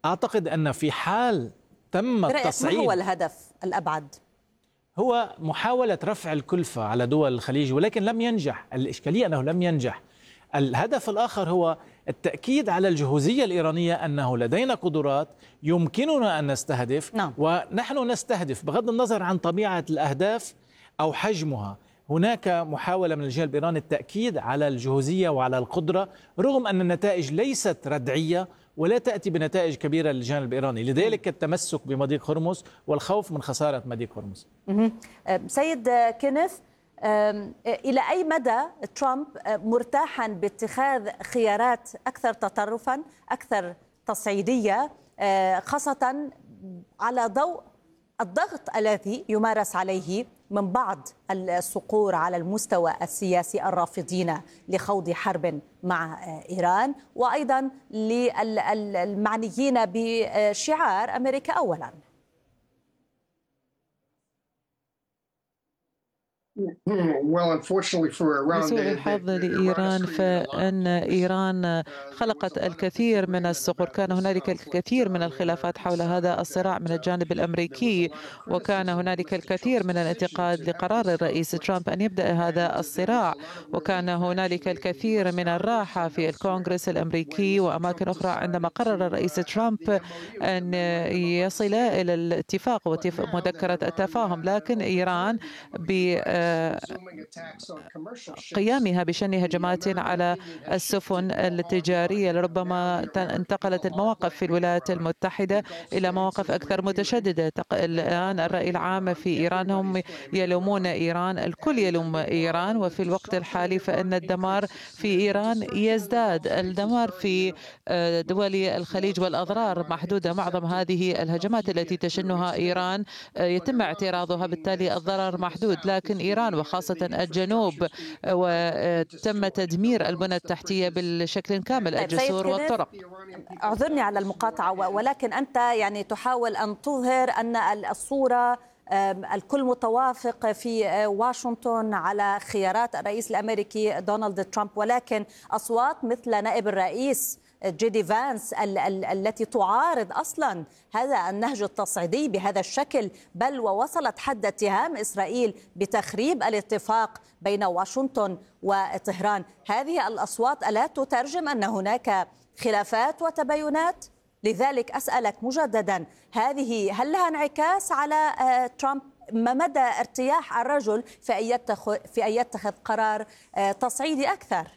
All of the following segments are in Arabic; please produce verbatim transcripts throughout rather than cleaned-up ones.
أعتقد أن في حال تم التصعيد، ما هو الهدف الأبعد؟ هو محاولة رفع الكلفة على دول الخليج، ولكن لم ينجح. الإشكالية أنه لم ينجح. الهدف الآخر هو التأكيد على الجهوزية الإيرانية، أنه لدينا قدرات يمكننا أن نستهدف. نعم. ونحن نستهدف بغض النظر عن طبيعة الأهداف أو حجمها. هناك محاولة من الجانب الإيراني التأكيد على الجهوزية وعلى القدرة، رغم أن النتائج ليست ردعية ولا تأتي بنتائج كبيرة للجانب الإيراني. لذلك التمسك بمضيق هرمز والخوف من خسارة مضيق هرمز. سيد كينيث، إلى أي مدى ترامب مرتاحا باتخاذ خيارات أكثر تطرفا، أكثر تصعيدية، خاصة على ضوء الضغط الذي يمارس عليه من بعض الصقور على المستوى السياسي الرافضين لخوض حرب مع إيران، وأيضا للمعنيين بشعار أمريكا أولا؟ لسوء الحظ لإيران فإن إيران خلقت الكثير من الصقور. كان هنالك الكثير من الخلافات حول هذا الصراع من الجانب الأمريكي، وكان هنالك الكثير من الانتقاد لقرار الرئيس ترامب أن يبدأ هذا الصراع، وكان هنالك الكثير من الراحة في الكونغرس الأمريكي وأماكن أخرى عندما قرر الرئيس ترامب أن يصل إلى الاتفاق ومذكرة التفاهم. لكن إيران ب قيامها بشن هجمات على السفن التجارية لربما انتقلت المواقف في الولايات المتحدة إلى مواقف أكثر متشددة. الآن الرأي العام في إيران هم يلومون إيران، الكل يلوم إيران، وفي الوقت الحالي فإن الدمار في إيران يزداد، الدمار في دول الخليج والأضرار محدودة. معظم هذه الهجمات التي تشنها إيران يتم اعتراضها، بالتالي الضرر محدود. لكن إيران وخاصة الجنوب وتم تدمير البنى التحتية بالشكل كامل، الجسور والطرق. اعذرني على المقاطعة، ولكن أنت يعني تحاول أن تظهر أن الصورة الكل متوافق في واشنطن على خيارات الرئيس الأمريكي دونالد ترامب، ولكن أصوات مثل نائب الرئيس جي دي فانس ال ال التي تعارض أصلا هذا النهج التصعيدي بهذا الشكل، بل ووصلت حد اتهام إسرائيل بتخريب الاتفاق بين واشنطن وطهران. هذه الأصوات ألا تترجم أن هناك خلافات وتباينات؟ لذلك أسألك مجددا، هذه هل لها انعكاس على ترامب؟ ما مدى ارتياح الرجل في أن يتخذ, في أن يتخذ قرار تصعيدي أكثر؟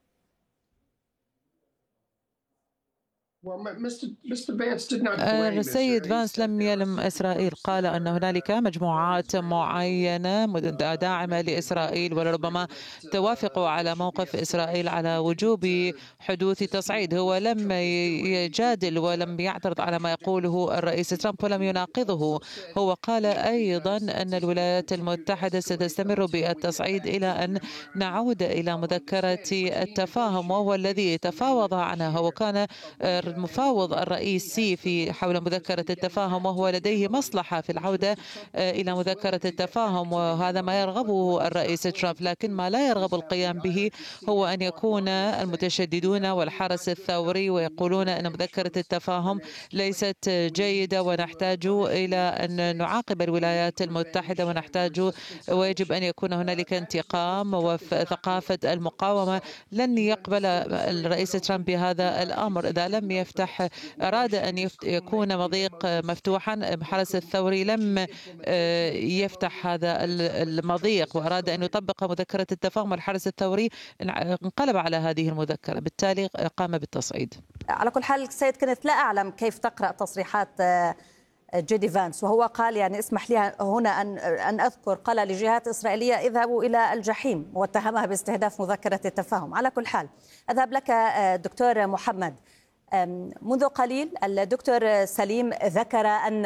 السيد فانس لم يلم إسرائيل، قال أن هنالك مجموعات معينة داعمة لإسرائيل ولربما توافقوا على موقف إسرائيل على وجوب حدوث تصعيد. هو لم يجادل ولم يعترض على ما يقوله الرئيس ترامب ولم يناقضه. هو قال أيضا أن الولايات المتحدة ستستمر بالتصعيد إلى أن نعود إلى مذكرة التفاهم، وهو الذي تفاوض عنها، وكان المفاوض الرئيسي في حول مذكرة التفاهم، وهو لديه مصلحة في العودة إلى مذكرة التفاهم، وهذا ما يرغبه الرئيس ترامب. لكن ما لا يرغب القيام به هو أن يكون المتشددون والحرس الثوري ويقولون أن مذكرة التفاهم ليست جيدة ونحتاج إلى أن نعاقب الولايات المتحدة، ونحتاج ويجب أن يكون هنالك انتقام وثقافة المقاومة. لن يقبل الرئيس ترامب بهذا الأمر. إذا لم يفتح، أراد أن يكون مضيق مفتوحا، الحرس الثوري لم يفتح هذا المضيق وأراد أن يطبق مذكرة التفاهم، الحرس الثوري انقلب على هذه المذكرة، بالتالي قام بالتصعيد. على كل حال سيد كينيث، لا أعلم كيف تقرأ تصريحات جي دي فانس، وهو قال، يعني اسمح لي هنا أن أن أذكر، قال لجهات إسرائيلية اذهبوا إلى الجحيم، واتهمها باستهداف مذكرة التفاهم. على كل حال أذهب لك دكتور محمد. منذ قليل الدكتور سليم ذكر أن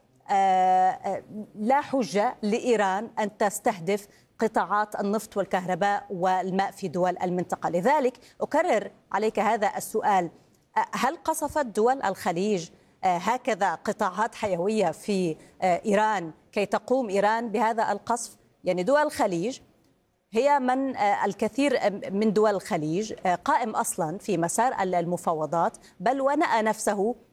لا حجة لإيران أن تستهدف قطاعات النفط والكهرباء والماء في دول المنطقة. لذلك أكرر عليك هذا السؤال: هل قصفت دول الخليج هكذا قطاعات حيوية في إيران كي تقوم إيران بهذا القصف؟ يعني دول الخليج هي من الكثير من دول الخليج قائم أصلا في مسار المفاوضات، بل ونأى نفسه